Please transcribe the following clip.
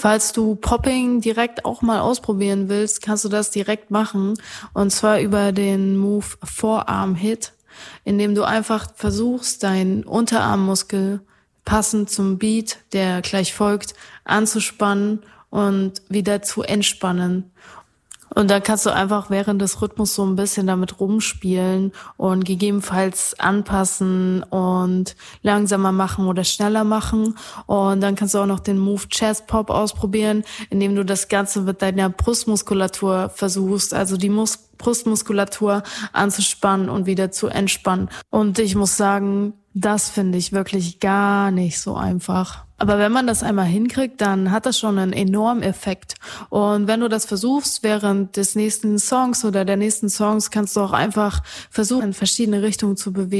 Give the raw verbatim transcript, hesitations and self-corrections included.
Falls du Popping direkt auch mal ausprobieren willst, kannst du das direkt machen. Und zwar über den Move Forearm Hit, indem du einfach versuchst, deinen Unterarmmuskel passend zum Beat, der gleich folgt, anzuspannen und wieder zu entspannen. Und dann kannst du einfach während des Rhythmus so ein bisschen damit rumspielen und gegebenenfalls anpassen und langsamer machen oder schneller machen. Und dann kannst du auch noch den Move Chest Pop ausprobieren, indem du das Ganze mit deiner Brustmuskulatur versuchst, also die Mus- Brustmuskulatur anzuspannen und wieder zu entspannen. Und ich muss sagen, das finde ich wirklich gar nicht so einfach. Aber wenn man das einmal hinkriegt, dann hat das schon einen enormen Effekt. Und wenn du das versuchst, während des nächsten Songs oder der nächsten Songs, kannst du auch einfach versuchen, in verschiedene Richtungen zu bewegen.